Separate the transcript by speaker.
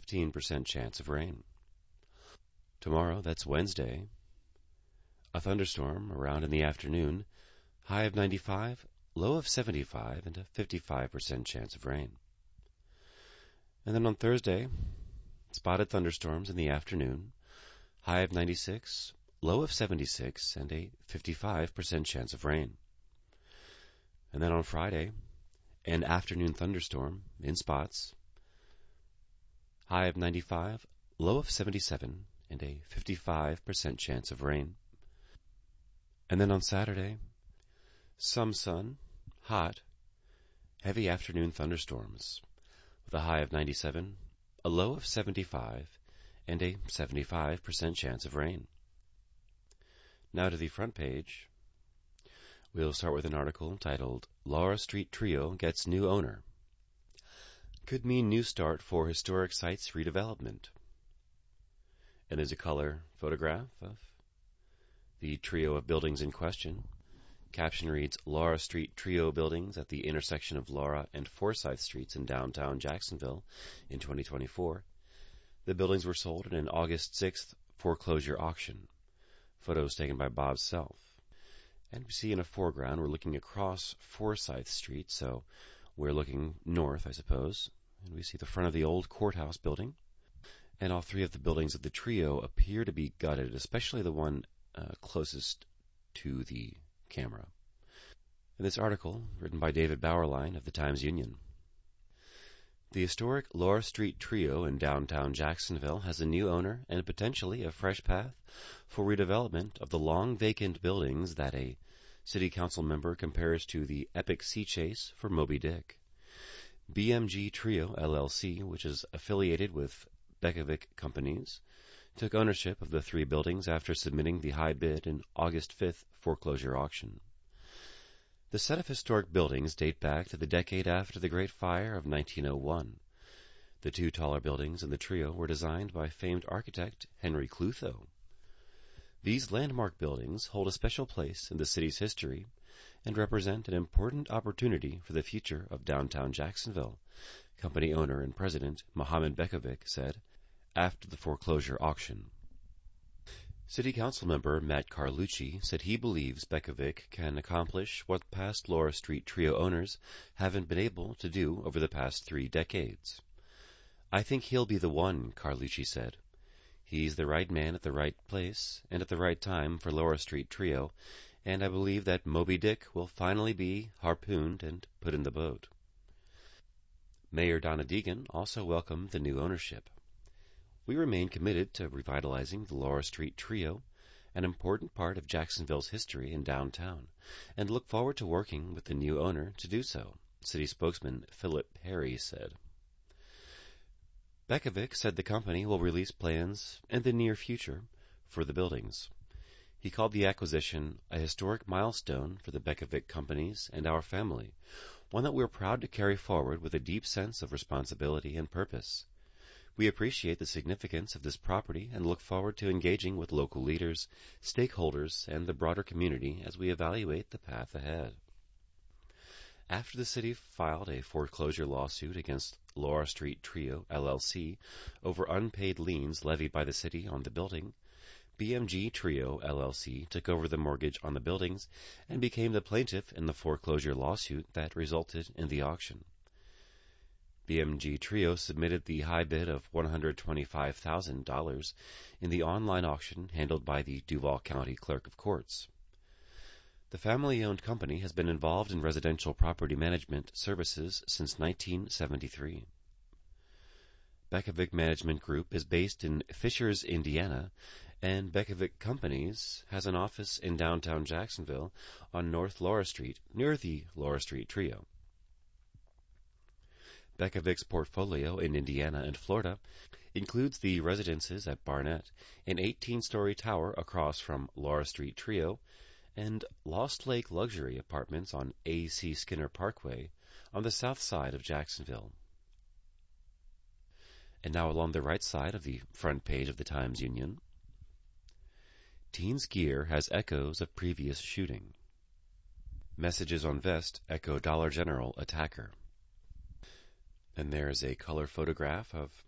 Speaker 1: 15% chance of rain. Tomorrow, that's Wednesday, a thunderstorm around in the afternoon, high of 95, low of 75, and a 55% chance of rain. And then on Thursday, spotted thunderstorms in the afternoon, high of 96, low of 76, and a 55% chance of rain. And then on Friday, an afternoon thunderstorm in spots, high of 95, low of 77, and a 55% chance of rain. And then on Saturday, some sun, hot, heavy afternoon thunderstorms, with a high of 97, a low of 75, and a 75% chance of rain. Now to the front page. We'll start with an article titled, Laura Street Trio Gets New Owner. Could mean new start for historic sites redevelopment. And there's a color photograph of the trio of buildings in question. Caption reads, Laura Street Trio buildings at the intersection of Laura and Forsyth Streets in downtown Jacksonville in 2024. The buildings were sold in an August 6th foreclosure auction. Photos taken by Bob Self. And we see in a foreground, we're looking across Forsyth Street, so we're looking north, I suppose. And we see the front of the old courthouse building. And all three of the buildings of the trio appear to be gutted, especially the one closest to the camera. In this article, written by David Bauerlein of the Times-Union. The historic Laura Street Trio in downtown Jacksonville has a new owner and potentially a fresh path for redevelopment of the long vacant buildings that a city council member compares to the epic sea chase for Moby Dick. BMG Trio LLC, which is affiliated with Bekovic Companies, took ownership of the three buildings after submitting the high bid in August 5th foreclosure auction. The set of historic buildings date back to the decade after the Great Fire of 1901. The two taller buildings in the trio were designed by famed architect Henry Clutho. These landmark buildings hold a special place in the city's history and represent an important opportunity for the future of downtown Jacksonville, company owner and president Mohammed Bekovic said after the foreclosure auction. City Council member Matt Carlucci said he believes Bekovic can accomplish what past Laura Street Trio owners haven't been able to do over the past 3 decades. I think he'll be the one, Carlucci said. He's the right man at the right place and at the right time for Laura Street Trio, and I believe that Moby Dick will finally be harpooned and put in the boat. Mayor Donna Deegan also welcomed the new ownership. We remain committed to revitalizing the Laura Street Trio, an important part of Jacksonville's history in downtown, and look forward to working with the new owner to do so, city spokesman Philip Perry said. Bekovic said the company will release plans in the near future for the buildings. He called the acquisition a historic milestone for the Bekovic companies and our family, one that we're proud to carry forward with a deep sense of responsibility and purpose. We appreciate the significance of this property and look forward to engaging with local leaders, stakeholders, and the broader community as we evaluate the path ahead. After the city filed a foreclosure lawsuit against Laura Street Trio LLC over unpaid liens levied by the city on the building, BMG Trio LLC took over the mortgage on the buildings and became the plaintiff in the foreclosure lawsuit that resulted in the auction. BMG Trio submitted the high bid of $125,000 in the online auction handled by the Duval County Clerk of Courts. The family-owned company has been involved in residential property management services since 1973. Bekovic Management Group is based in Fishers, Indiana, and Bekovic Companies has an office in downtown Jacksonville on North Laura Street, near the Laura Street Trio. Bekovic's portfolio in Indiana and Florida includes the residences at Barnett, an 18-story tower across from Laura Street Trio, and Lost Lake Luxury Apartments on A.C. Skinner Parkway on the south side of Jacksonville. And now along the right side of the front page of the Times-Union, teen skier has echoes of previous shooting. Messages on vest echo Dollar General attacker. And there's a color photograph of